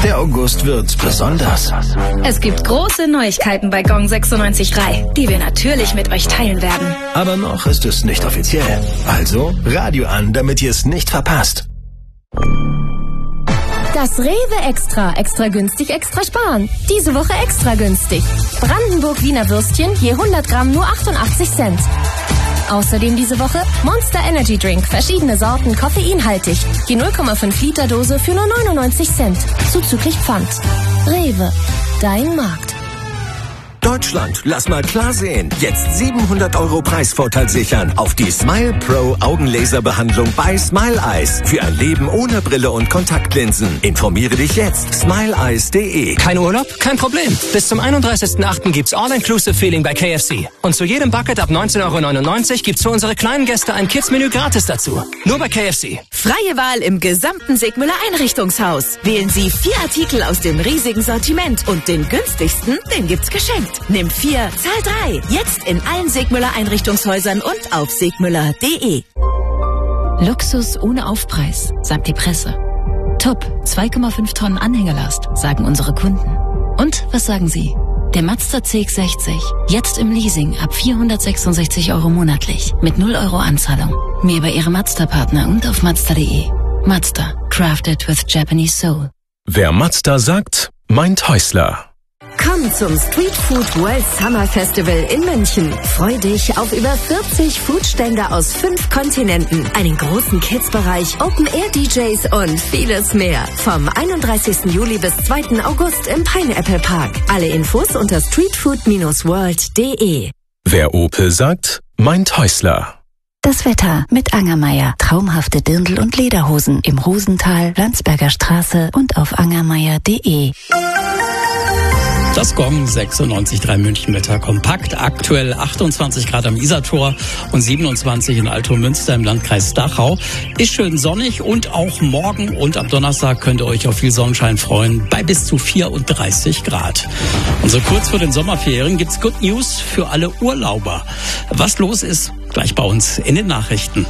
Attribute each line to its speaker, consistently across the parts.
Speaker 1: Der August wird besonders.
Speaker 2: Es gibt große Neuigkeiten bei Gong 96.3, die wir natürlich mit euch teilen werden.
Speaker 1: Aber noch ist es nicht offiziell. Also Radio an, damit ihr es nicht verpasst.
Speaker 3: Das Rewe Extra. Extra günstig, extra sparen. Diese Woche extra günstig. Brandenburg Wiener Würstchen, je 100 Gramm nur 88 Cent. Außerdem diese Woche Monster Energy Drink, verschiedene Sorten, koffeinhaltig. Die 0,5 Liter Dose für nur 99 Cent. Zuzüglich Pfand. Rewe, dein Markt.
Speaker 4: Deutschland, lass mal klar sehen. Jetzt 700 € Preisvorteil sichern auf die Smile Pro Augenlaserbehandlung bei Smile Eyes. Für ein Leben ohne Brille und Kontaktlinsen. Informiere dich jetzt. SmileEyes.de.
Speaker 5: Kein Urlaub? Kein Problem. Bis zum 31.08. gibt's All-Inclusive-Feeling bei KFC. Und zu jedem Bucket ab 19,99 € gibt's für unsere kleinen Gäste ein Kids-Menü gratis dazu. Nur bei KFC.
Speaker 6: Freie Wahl im gesamten Sigmüller Einrichtungshaus. Wählen Sie 4 Artikel aus dem riesigen Sortiment und den günstigsten, den gibt's geschenkt. Nimm 4, zahl 3. Jetzt in allen Sigmüller Einrichtungshäusern und auf sigmüller.de.
Speaker 7: Luxus ohne Aufpreis, sagt die Presse. Top, 2,5 Tonnen Anhängerlast, sagen unsere Kunden. Und was sagen Sie? Der Mazda CX-60, jetzt im Leasing ab 466 € monatlich, mit 0 € Anzahlung. Mehr bei Ihrem Mazda-Partner und auf Mazda.de. Mazda, crafted with Japanese soul.
Speaker 8: Wer Mazda sagt, meint Häusler.
Speaker 3: Komm zum Street Food World Summer Festival in München. Freu dich auf über 40 Foodstände aus 5 Kontinenten, einen großen Kids-Bereich, Open-Air-DJs und vieles mehr. Vom 31. Juli bis 2. August im Pineapple Park. Alle Infos unter streetfood-world.de.
Speaker 8: Wer Opel sagt, meint Häusler.
Speaker 7: Das Wetter mit Angermeier. Traumhafte Dirndl- und Lederhosen im Rosental, Landsberger Straße und auf angermeier.de.
Speaker 9: Das Gong 96.3 München-Wetter kompakt. Aktuell 28 Grad am Isartor und 27 in Altomünster im Landkreis Dachau. Ist schön sonnig und auch morgen und am Donnerstag könnt ihr euch auf viel Sonnenschein freuen bei bis zu 34 Grad. Und so kurz vor den Sommerferien gibt's Good News für alle Urlauber. Was los ist, gleich bei uns in den Nachrichten.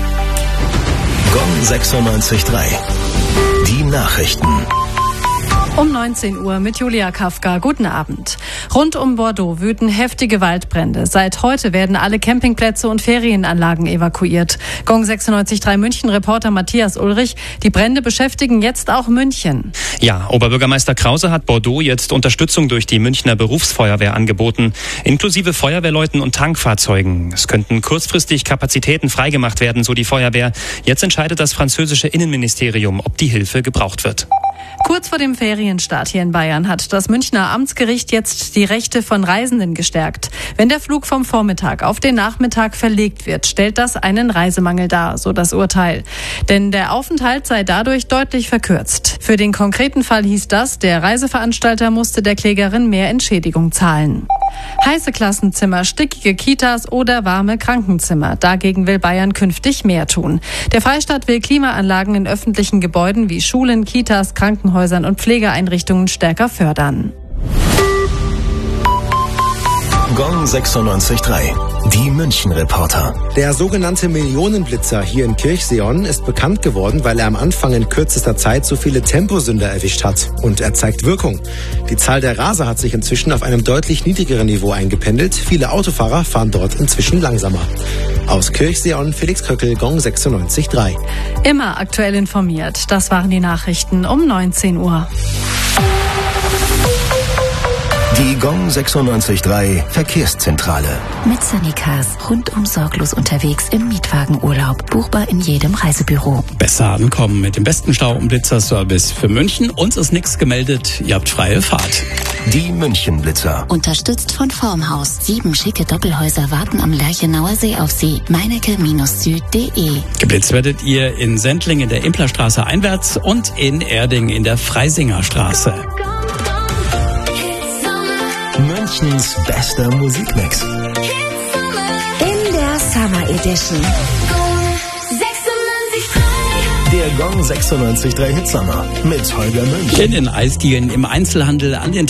Speaker 1: Gong 96.3. Die Nachrichten.
Speaker 10: Um 19 Uhr mit Julia Kafka. Guten Abend. Rund um Bordeaux wüten heftige Waldbrände. Seit heute werden alle Campingplätze und Ferienanlagen evakuiert. Gong 96.3 München-Reporter Matthias Ulrich. Die Brände beschäftigen jetzt auch München.
Speaker 11: Ja, Oberbürgermeister Krause hat Bordeaux jetzt Unterstützung durch die Münchner Berufsfeuerwehr angeboten, inklusive Feuerwehrleuten und Tankfahrzeugen. Es könnten kurzfristig Kapazitäten freigemacht werden, so die Feuerwehr. Jetzt entscheidet das französische Innenministerium, ob die Hilfe gebraucht wird.
Speaker 10: Kurz vor dem Ferienstart hier in Bayern hat das Münchner Amtsgericht jetzt die Rechte von Reisenden gestärkt. Wenn der Flug vom Vormittag auf den Nachmittag verlegt wird, stellt das einen Reisemangel dar, so das Urteil. Denn der Aufenthalt sei dadurch deutlich verkürzt. Für den konkreten Fall hieß das, der Reiseveranstalter musste der Klägerin mehr Entschädigung zahlen. Heiße Klassenzimmer, stickige Kitas oder warme Krankenzimmer. Dagegen will Bayern künftig mehr tun. Der Freistaat will Klimaanlagen in öffentlichen Gebäuden wie Schulen, Kitas, Krankenhäusern und Pflegeeinrichtungen stärker fördern.
Speaker 1: Gong 96.3. Die München-Reporter.
Speaker 12: Der sogenannte Millionenblitzer hier in Kirchseon ist bekannt geworden, weil er am Anfang in kürzester Zeit so viele Temposünder erwischt hat. Und er zeigt Wirkung. Die Zahl der Raser hat sich inzwischen auf einem deutlich niedrigeren Niveau eingependelt. Viele Autofahrer fahren dort inzwischen langsamer. Aus Kirchseon, Felix Köckel, Gong 96.3.
Speaker 10: Immer aktuell informiert. Das waren die Nachrichten um 19 Uhr.
Speaker 1: Die Gong 96.3 Verkehrszentrale.
Speaker 7: Mit Sunnycars rundum sorglos unterwegs im Mietwagenurlaub. Buchbar in jedem Reisebüro.
Speaker 9: Besser ankommen mit dem besten Stau- und Blitzerservice für München. Uns ist nichts gemeldet. Ihr habt freie Fahrt.
Speaker 1: Die München-Blitzer.
Speaker 7: Unterstützt von Formhaus. 7 schicke Doppelhäuser warten am Lerchenauer See auf Sie. Meinecke-süd.de.
Speaker 9: Geblitzt werdet ihr in Sendling in der Implerstraße einwärts und in Erding in der Freisingerstraße.
Speaker 1: Münchens bester Musikmix.
Speaker 3: In der Summer Edition.
Speaker 1: Der Gong 96.3 Hitsummer mit Holger Münch.
Speaker 9: In den Eisdielen, im Einzelhandel, an den